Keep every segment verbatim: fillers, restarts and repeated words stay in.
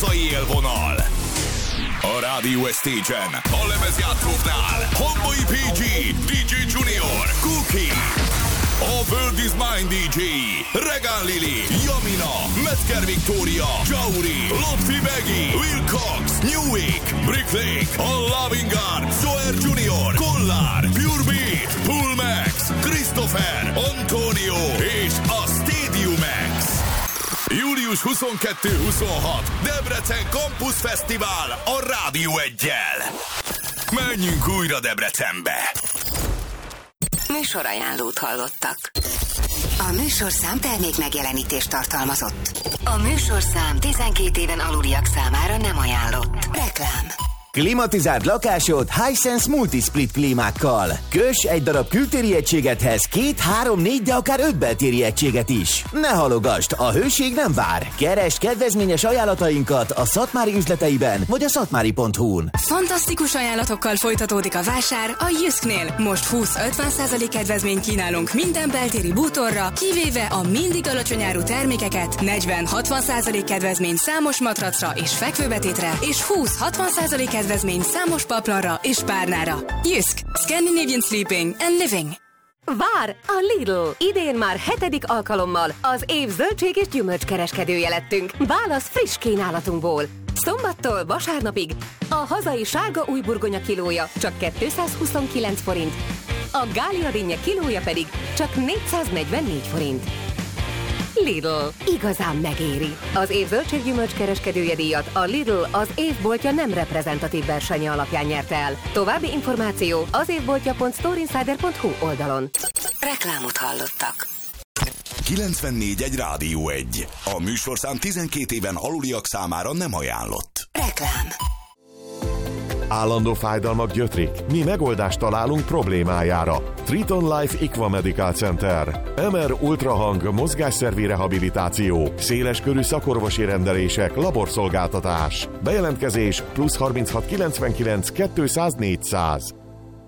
hazai élvonal. A Rádió Stage-en, a lemezjátszóknál Homboy pé gé, dé dzsé Junior, Cookie, a World is Mine dé dzsé, Regan Lili, Yamina, Metzger Victoria, Jauri, Lopsi Beggy, Will Cox, New Week, Brick Lake, a Loving God, Zoer Junior, Kollar, Pure Beat, Pull Max, Christopher, Antonio és a Stadium X. július huszonkettő-huszonhat Debrecen Campus Fesztivál a Rádió egyel. Menjünk újra Debrecenbe! Műsorajánlót hallottak. A műsorszám termék megjelenítést tartalmazott. A műsorszám tizenkét éven aluliak számára nem ajánlott. Reklám. Klimatizált lakásod Hisense Multisplit klímákkal. Köss egy darab kültéri egységethez két, három, négy, de akár öt beltéri egységet is. Ne halogasd, a hőség nem vár. Keresd kedvezményes ajánlatainkat a Szatmári üzleteiben vagy a szatmári pont hu-n. Fantasztikus ajánlatokkal folytatódik a vásár a Jysknél. Most húsz-ötven százalék kedvezményt kínálunk minden beltéri bútorra, kivéve a mindig alacsony áru termékeket, negyven-hatvan százalék kedvezmény számos matracra és fekvőbetétre, és húsz-hatvan százalék kedvezmény számos paplanra és párnára. Jysk, Scandinavian Sleeping and Living. Vár a Lidl! Idén már hetedik alkalommal az év zöldség és gyümölcskereskedője lettünk. Válasz friss kínálatunkból. Szombattól vasárnapig a hazai sárga új burgonya kilója csak kétszázhuszonkilenc forint, a gália dinnye kilója pedig csak négyszáznegyvennégy forint. Lidl. Igazán megéri. Az év zöldséggyümölcs kereskedője díjat a Lidl az évboltja nem reprezentatív versenye alapján nyerte el. További információ az évboltja pont storeinsider pont hu oldalon. Reklámot hallottak. kilencvennégy egy Rádió egy. A műsorszám tizenkét éven aluliak számára nem ajánlott. Reklám. Állandó fájdalmak gyötrik? Mi megoldást találunk problémájára. Triton Life Equa Medical Center. em er ultrahang mozgásszervi rehabilitáció. Széleskörű szakorvosi rendelések, laborszolgáltatás. Bejelentkezés plusz harminchat kilencvenkilenc kétszáz négyszáz.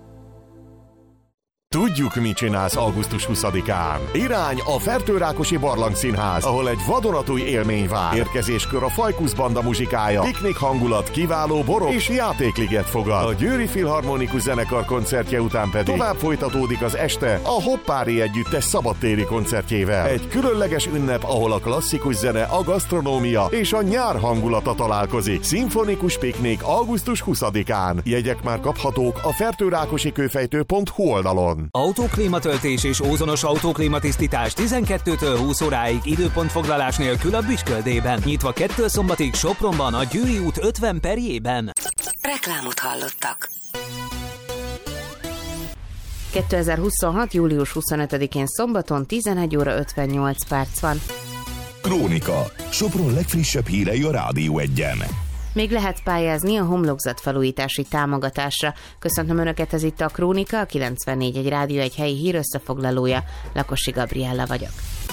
Tudjuk, mit csinálsz augusztus huszadikán. Irány a Fertőrákosi Barlangszínház, ahol egy vadonatúj élmény vár. Érkezéskor a Fajkusz Banda muzsikája, piknik hangulat, kiváló borok és játékliget fogad. A Győri Filharmonikus Zenekar koncertje után pedig tovább folytatódik az este a Hoppári Együttes szabadtéri koncertjével. Egy különleges ünnep, ahol a klasszikus zene, a gasztronómia és a nyár hangulata találkozik. Szimfonikus piknik augusztus huszadikán. Jegyek már kaphatók a fertőrákosikőfejtő pont hu oldalon. Autóklímatöltés és ózonos autóklímatisztítás tizenkettőtől húsz óráig időpontfoglalás nélkül a Büsköldében. Nyitva kettő szombatig Sopronban a Győri út ötven perjében. Reklámot hallottak. kétezer-huszonhat. július huszonötödikén szombaton tizenegy óra ötvennyolc perc van. Krónika. Sopron legfrissebb hírei a Rádió egyen. Még lehet pályázni a homlokzatfelújítási támogatásra. Köszöntöm Önöket, ez itt a Krónika, a kilencvennégy egy Rádió egy helyi hír összefoglalója. Lakosi Gabriella vagyok.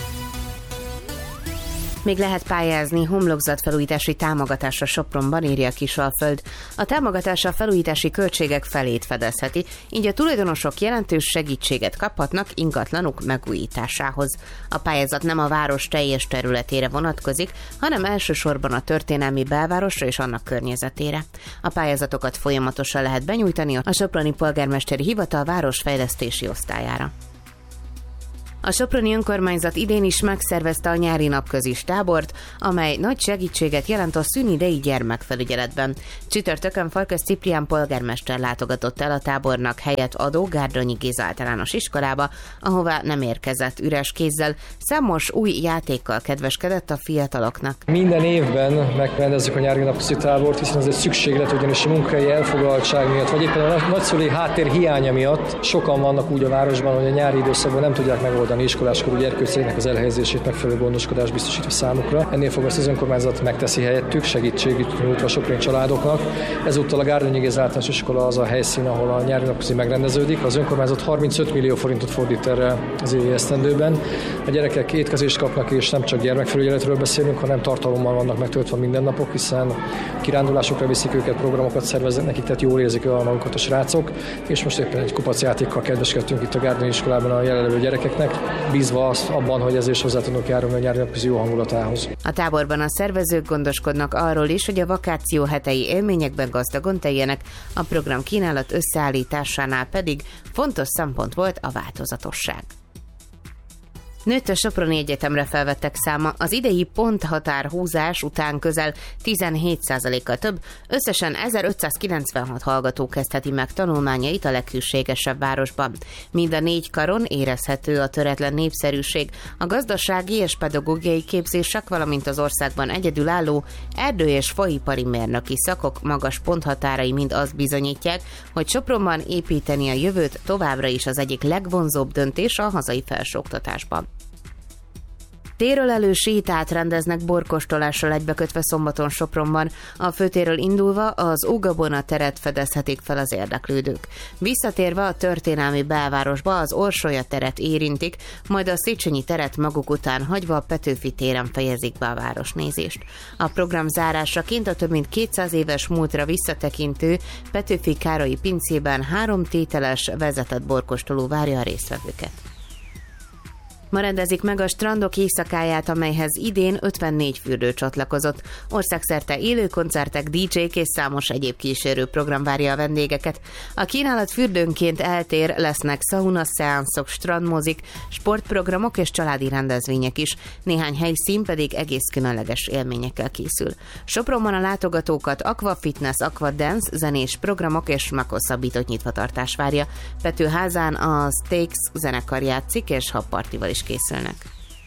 Még lehet pályázni homlokzatfelújítási támogatásra Sopronban, írja Kisalföld. A támogatás a felújítási költségek felét fedezheti, így a tulajdonosok jelentős segítséget kaphatnak ingatlanuk megújításához. A pályázat nem a város teljes területére vonatkozik, hanem elsősorban a történelmi belvárosra és annak környezetére. A pályázatokat folyamatosan lehet benyújtani a Soproni Polgármesteri Hivatal városfejlesztési osztályára. A soproni önkormányzat idén is megszervezte a nyári napközis tábort, amely nagy segítséget jelent a szünidei gyermekfelügyeletben. Csütörtökön Farkas Ciprián polgármester látogatott el a tábornak helyet adó Gárdonyi Géza általános iskolába, ahová nem érkezett üres kézzel, számos új játékkal kedveskedett a fiataloknak. Minden évben megrendezzük a nyári napközi tábort, hiszen ez egy szükséglet, ugyanis a munkai elfoglaltság miatt, vagy éppen a nagyszülői háttér hiánya miatt sokan vannak úgy a városban, hogy a nyári időszakban nem tudják megoldani iskoláskorú gyerkőceinek az elhelyezését, megfelelő gondoskodást biztosítva számukra. Ennél fogva az önkormányzat megteszi helyettük, segítségét nyújtva a soproni családoknak. Ezúttal a Gárdonyi Géza általános iskola az a helyszín, ahol a nyári napközi megrendeződik. Az önkormányzat harmincöt millió forintot fordít erre az évi esztendőben. A gyerekek étkezést kapnak, és nem csak gyermekfelügyeletről beszélünk, hanem tartalommal vannak megtöltve minden napok, hiszen kirándulásokra viszik őket, programokat szerveznek nekik, tehát jól érzik el magukat a srácok. És most éppen egy kupacjátékkal kedveskedtünk itt a Gárdonyi iskolában a jelenlevő gyerekeknek. bízva azt abban, hogy ezért hozzá tudnak járulni a nyári napközi jó hangulatához. A táborban a szervezők gondoskodnak arról is, hogy a vakáció hetei élményekben gazdagon teljenek, a program kínálat összeállításánál pedig fontos szempont volt a változatosság. Nőtt a Soproni Egyetemre felvettek száma, az idei ponthatárhúzás után közel tizenhét százalékkal több, összesen ezerötszázkilencvenhat hallgató kezdheti meg tanulmányait a leghűségesebb városban. Mind a négy karon érezhető a töretlen népszerűség, a gazdasági és pedagógiai képzések, valamint az országban egyedülálló erdő- és faipari mérnöki szakok magas ponthatárai mind azt bizonyítják, hogy Sopronban építeni a jövőt továbbra is az egyik legvonzóbb döntés a hazai felsőoktatásban. Térről elő sétát rendeznek borkostolással egybekötve szombaton Sopronban. A főtérről indulva az Ógabona teret fedezhetik fel az érdeklődők. Visszatérve a történelmi belvárosba az Orsolya teret érintik, majd a Széchenyi teret maguk után hagyva a Petőfi téren fejezik be a városnézést. A program zárásaként a több mint kétszáz éves múltra visszatekintő Petőfi Károlyi pincében három tételes vezetett borkostoló várja a résztvevőket. Ma rendezik meg a strandok éjszakáját, amelyhez idén ötvennégy fürdő csatlakozott. Országszerte élő koncertek, dé dzsék és számos egyéb kísérő program várja a vendégeket. A kínálat fürdőnként eltér, lesznek szauna, szeánszok, strandmozik, sportprogramok és családi rendezvények is. Néhány helyszín pedig egész különleges élményekkel készül. Sopronban a látogatókat Aqua Fitness, Aqua Dance, zenés programok és meghosszabbított nyitvatartás várja. Petőházán a Stakes zenekar játszik és habpartival is készülnek.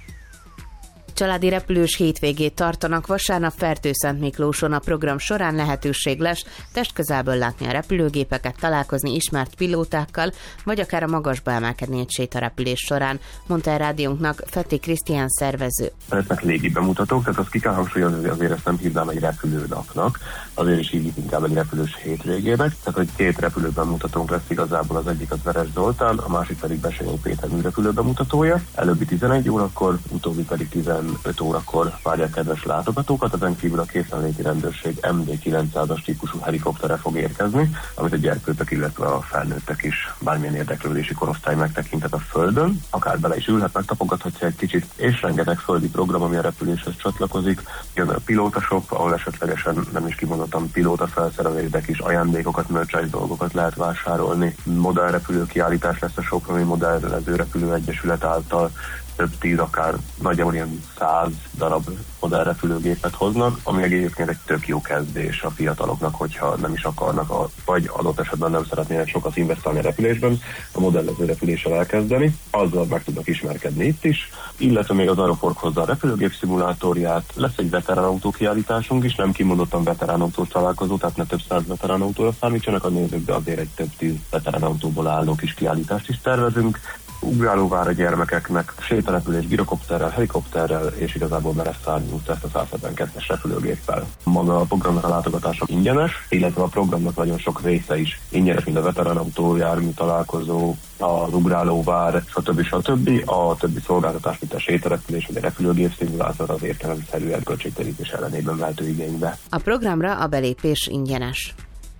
Családi repülős hétvégét tartanak vasárnap Fertőszentmiklóson. A program során lehetőség lesz testközelből látni a repülőgépeket, találkozni ismert pilótákkal, vagy akár a magasba emelkedni egy sétarepülés során, mondta a rádiónknak Fetti Krisztián szervező. Lesznek légi bemutatók, tehát azt ki kell hangsúlyozni, hogy azért ezt nem hívnám egy repülőnapnak, azért is hívjuk inkább egy repülős hétvégének, tehát hogy két repülő bemutatónk lesz igazából, az egyik az Veres Zoltán, a másik pedig Bessenyei Péter műrepülő bemutatója, előbbi tizenegy órakor, utóbbi pedig tizenöt órakor várják kedves látogatókat, ezen kívül a készenléti rendőrség em dé kilencszázas típusú helikoptere fog érkezni, amit a gyerkőcök, illetve a felnőttek is bármilyen érdeklődési korosztály megtekinthet a földön, akár bele is ülhet, megtapogathatja egy kicsit, és rengeteg földi program, ami a repüléshez csatlakozik. Jön a pilótashop, ahol esetlegesen nem is kimondottan pilóta felszerelés, de kis ajándékokat, merchandise dolgokat lehet vásárolni. Modellrepülő kiállítás lesz a Soproni Modellező Repülő Egyesület által, több tíz, akár nagyjából ilyen száz darab modellrepülőgépet hoznak, ami egyébként egy tök jó kezdés a fiataloknak, hogyha nem is akarnak, a, vagy adott esetben nem szeretnének sokat investálni a repülésben, a modellező repüléssel elkezdeni, azzal meg tudnak ismerkedni itt is, illetve még az Aeropork hozza a repülőgép szimulátorját, lesz egy veteránautó kiállításunk is, nem kimondottan veteránautós találkozó, tehát ne több száz veteránautóra számítsanak a nézők, de azért egy több tíz veteránautóból álló kis kiállítást is tervezünk. Ugrálóvár a gyermekeknek, sétarepülés, girokopterrel, helikopterrel, és igazából mereszárnyút ezt a száz hetvenkettes repülőgéppel. Maga a programnak a látogatása ingyenes, illetve a programnak nagyon sok része is ingyenes, mint a veteránautó, jármű találkozó, az ugrálóvár, stb. stb. A többi szolgáltatás, mint a sétarepülés, vagy a repülőgép szimulátor az értelemszerűen költségterítés ellenében vehető igénybe. A programra a belépés ingyenes.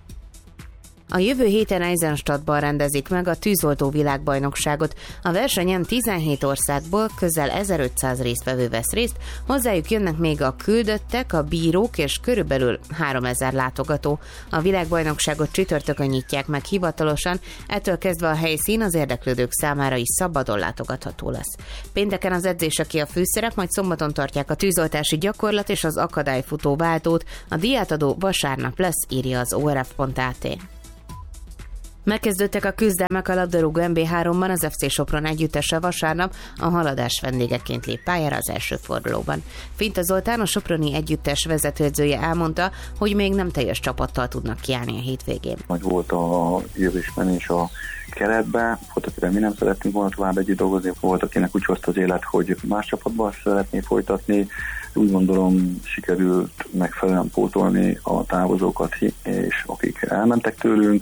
A jövő héten Eisenstadtban rendezik meg a tűzoltó világbajnokságot. A versenyen tizenhét országból közel ezerötszáz résztvevő vesz részt, hozzájuk jönnek még a küldöttek, a bírók és körülbelül háromezer látogató. A világbajnokságot csütörtökön nyitják meg hivatalosan, ettől kezdve a helyszín az érdeklődők számára is szabadon látogatható lesz. Pénteken az edzéseké a főszerep, majd szombaton tartják a tűzoltási gyakorlat és az akadályfutó váltót. A díjátadó vasárnap lesz, írja az o er ef pont á té. Megkezdődtek a küzdelmek a labdarúgó em bé háromban, az ef cé Sopron együttese vasárnap a Haladás vendégeként lép pályára az első fordulóban. Finta Zoltán, a soproni együttes vezetőedzője elmondta, hogy még nem teljes csapattal tudnak kiállni a hétvégén. Majd volt a jövésmenés a keretbe, volt, akire mi nem szeretnénk volna tovább együtt dolgozni, volt, akinek úgy hozta az élet, hogy más csapatban szeretné folytatni. Úgy gondolom, sikerült megfelelően pótolni a távozókat, és akik elmentek tőlünk.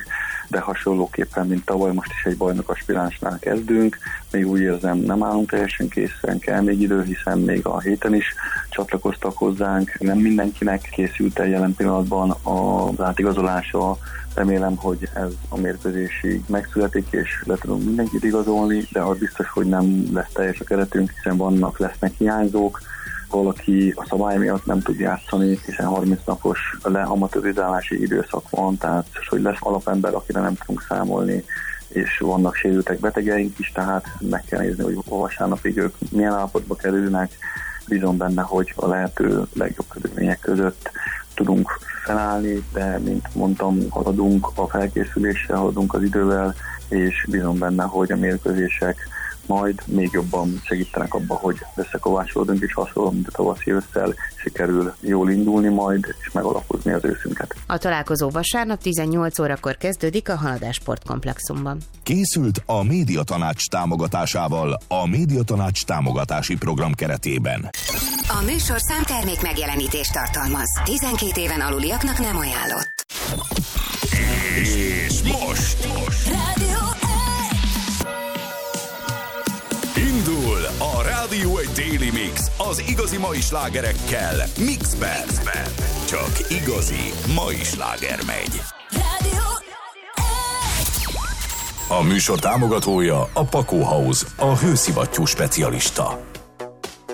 de hasonlóképpen, mint tavaly, most is egy bajnok aspiránsnál kezdünk. Még úgy érzem, nem állunk teljesen készen, kell még idő, hiszen még a héten is csatlakoztak hozzánk. Nem mindenkinek készült el jelen pillanatban az átigazolása. Remélem, hogy ez a mérkőzésig megszületik, és le tudunk mindenkit igazolni, de az biztos, hogy nem lesz teljes a keretünk, hiszen vannak, lesznek hiányzók. Valaki a szabály miatt nem tud játszani, hiszen harminc napos leamatörizálási időszak van, tehát hogy lesz alapember, akire nem tudunk számolni, és vannak sérültek betegeink is, tehát meg kell nézni, hogy vasárnapig ők milyen állapotba kerülnek. Bízom benne, hogy a lehető legjobb körülmények között tudunk felállni, de mint mondtam, haladunk a felkészüléssel, haladunk az idővel, és bízom benne, hogy a mérkőzések majd még jobban segítenek abba, hogy összekovácsolódunk, és hasonló, mint a tavaszi ősszel, sikerül jól indulni majd, és megalapozni az őszünket. A találkozó vasárnap tizennyolc órakor kezdődik a Haladás sportkomplexumban. Készült a Médiatanács támogatásával a Médiatanács támogatási program keretében. A műsorszám termék megjelenítést tartalmaz. tizenkét éven aluliaknak nem ajánlott. És most! most. Indul a Rádió egy Daily Mix az igazi mai slágerekkel. Mixben. Csak igazi mai sláger megy. A műsor támogatója a Pakó House, a hőszivattyú specialista.